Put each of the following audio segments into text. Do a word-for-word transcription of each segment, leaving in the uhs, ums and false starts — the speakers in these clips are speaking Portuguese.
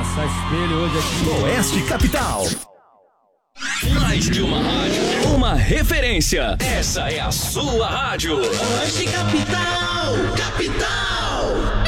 Passar espelho hoje aqui. Oeste Capital. Mais que uma rádio, uma referência. Essa é a sua rádio. Oeste Capital, Capital.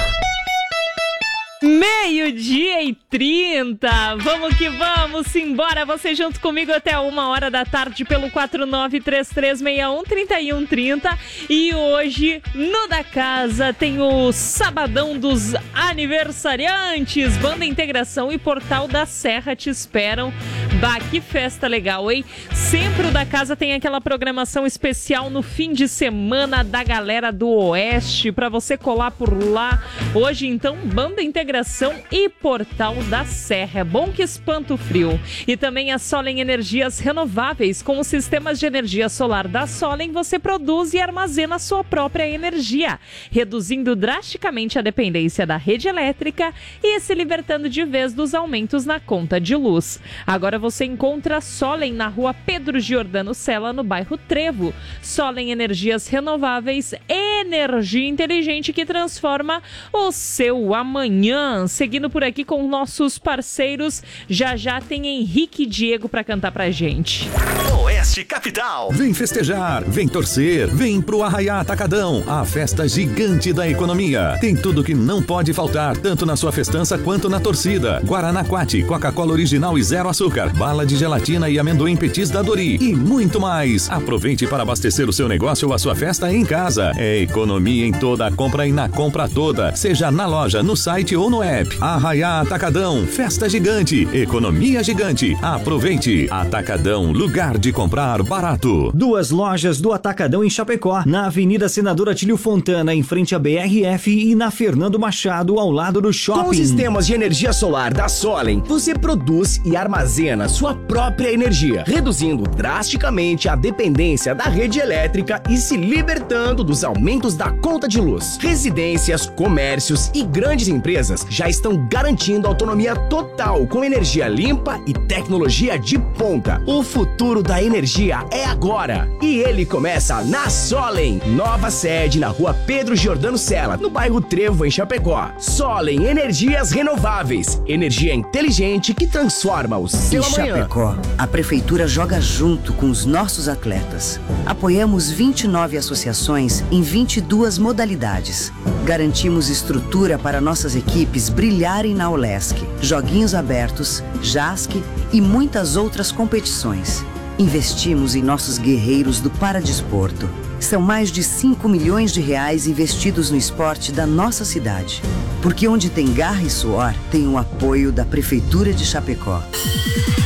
Meio-dia e trinta, vamos que vamos, embora você junto comigo até uma hora da tarde pelo quatro nove três três seis um, três um três zero. E hoje, no da casa, tem o Sabadão dos Aniversariantes. Banda Integração e Portal da Serra te esperam. Bah, que festa legal, hein? Sempre o da casa tem aquela programação especial no fim de semana da galera do Oeste, pra você colar por lá. Hoje, então, Banda Integração e Portal da Serra. É bom que espanta o frio. E também a Solen Energias Renováveis. Com os sistemas de energia solar da Solen, você produz e armazena sua própria energia, reduzindo drasticamente a dependência da rede elétrica e se libertando de vez dos aumentos na conta de luz. Agora você encontra a Solen na rua Pedro Giordano Sela, no bairro Trevo. Solen Energias Renováveis, energia inteligente que transforma o seu amanhã. Seguindo por aqui com nossos parceiros, já já tem Henrique e Diego pra cantar pra gente. Oeste Capital. Vem festejar, vem torcer, vem pro Arraiá Atacadão, a festa gigante da economia. Tem tudo que não pode faltar, tanto na sua festança quanto na torcida. Guaraná Quati, Coca-Cola original e zero açúcar, bala de gelatina e amendoim petis da Dori e muito mais. Aproveite para abastecer o seu negócio ou a sua festa em casa. É economia em toda a compra e na compra toda, seja na loja, no site ou no app. Arraiá Atacadão, festa gigante, economia gigante. Aproveite. Atacadão, lugar de comprar barato. Duas lojas do Atacadão em Chapecó, na Avenida Senador Atílio Fontana, em frente à B R F, e na Fernando Machado, ao lado do shopping. Com os sistemas de energia solar da Solen, você produz e armazena sua própria energia, reduzindo drasticamente a dependência da rede elétrica e se libertando dos aumentos da conta de luz. Residências, comércios e grandes empresas já estão garantindo autonomia total com energia limpa e tecnologia de ponta. O futuro da energia é agora e ele começa na Solen, nova sede na rua Pedro Giordano Sela, no bairro Trevo, em Chapecó. Solen Energias Renováveis, energia inteligente que transforma o seu em amanhã. Chapecó, a prefeitura joga junto com os nossos atletas. Apoiamos vinte e nove associações em vinte e duas modalidades. Garantimos estrutura para nossas equipes brilharem na Olesc, Joguinhos Abertos, JASC e muitas outras competições. Investimos em nossos guerreiros do Paradesporto. São mais de cinco milhões de reais investidos no esporte da nossa cidade. Porque onde tem garra e suor, tem o apoio da Prefeitura de Chapecó.